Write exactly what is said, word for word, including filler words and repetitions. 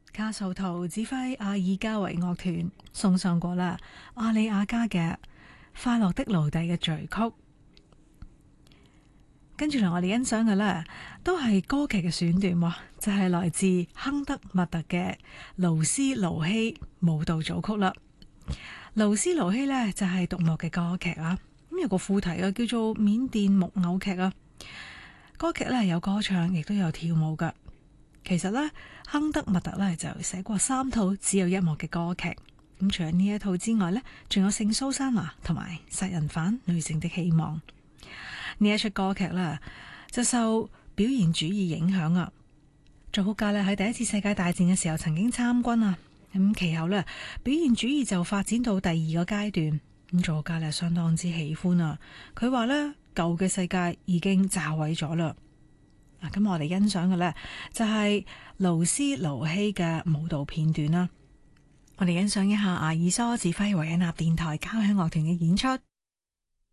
卡素圖指揮阿爾加維樂團送上過啦阿里亞加嘅《快樂的奴隸》嘅序曲。跟住嚟我哋欣賞嘅呢，都係歌劇嘅選段，就係、是、來自亨德默特嘅勞斯勞希舞蹈組曲啦。勞斯勞希呢，就係獨幕嘅歌劇啊，咁有個副題啊叫做緬甸木偶劇啊。歌劇呢，有歌唱，亦都有跳舞噶。其實呢，亨德默特呢，就寫過三套只有一幕嘅歌劇。咁除咗呢一套之外呢，仲有聖蘇珊娜同埋殺人犯女性的希望。呢一出歌劇啦，就受表現主義影響啊。作曲家咧喺第一次世界大戰嘅時候曾經參軍啊，咁其後咧表現主義就發展到第二個階段。咁作曲家咧相當之喜歡啊，佢話咧舊嘅世界已經炸毀咗啦。嗱，咁我哋欣賞嘅咧就係勞斯勞希嘅舞蹈片段啦。我哋欣賞一下阿爾蘇指揮維也納電台交響樂團嘅演出。